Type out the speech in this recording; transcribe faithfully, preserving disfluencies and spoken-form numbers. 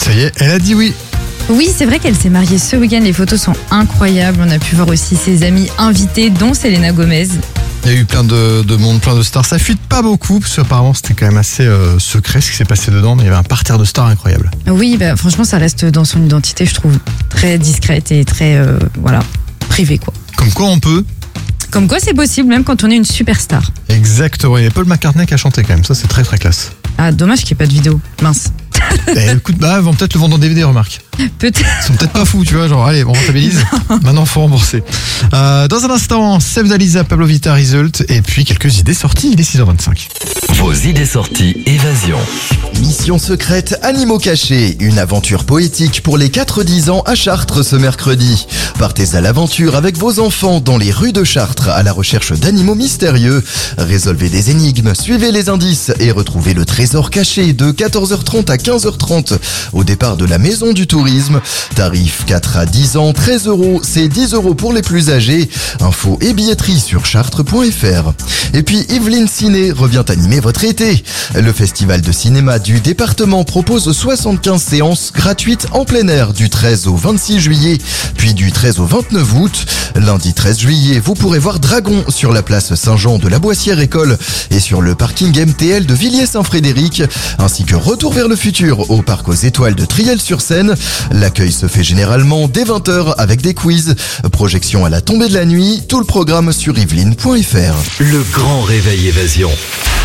ça y est, elle a dit oui. Oui, c'est vrai qu'elle s'est mariée ce week-end, les photos sont incroyables. On a pu voir aussi ses amis invités, dont Selena Gomez. Il y a eu plein de, de monde, plein de stars. Ça fuite pas beaucoup, parce qu'apparemment c'était quand même assez euh, secret ce qui s'est passé dedans, mais il y avait un parterre de stars incroyable. Oui, bah, franchement, ça reste dans son identité, je trouve, très discrète et très, euh, voilà, privée, quoi. Comme quoi on peut. Comme quoi c'est possible, même quand on est une superstar. Exactement, il y a Paul McCartney qui a chanté quand même, ça c'est très très classe. Ah, dommage qu'il n'y ait pas de vidéo, mince. Et écoute, bah, ils vont peut-être le vendre en D V D, remarque. Peut-être. Ils sont peut-être pas fous, tu vois, genre, allez, on rentabilise. Maintenant, faut rembourser. Euh, dans un instant, Seb Dalisa, Pablo Vittar, Result, et puis quelques idées sorties, il est six heures vingt-cinq. Vos idées sorties, évasion. Mission secrète Animaux cachés, une aventure poétique pour les quatre dix ans à Chartres ce mercredi. Partez à l'aventure avec vos enfants dans les rues de Chartres à la recherche d'animaux mystérieux. Résolvez des énigmes, suivez les indices et retrouvez le trésor caché de quatorze heures trente à quinze heures trente au départ de la Maison du Tourisme. Tarif quatre à dix ans, treize euros, c'est dix euros pour les plus âgés. Infos et billetterie sur chartres point f r. Et puis Yveline Ciné revient animer votre été. Le festival de cinéma du département propose soixante-quinze séances gratuites en plein air du treize au vingt-six juillet, puis du treize au vingt-neuf août. Lundi treize juillet, vous pourrez voir Dragon sur la place Saint-Jean de la Boissière-École et sur le parking M T L de Villiers-Saint-Frédéric, ainsi que Retour vers le futur au parc aux étoiles de Triel-sur-Seine. L'accueil se fait généralement dès vingt heures avec des quiz, projection à la tombée de la nuit, tout le programme sur yveline point f r. Le grand réveil évasion.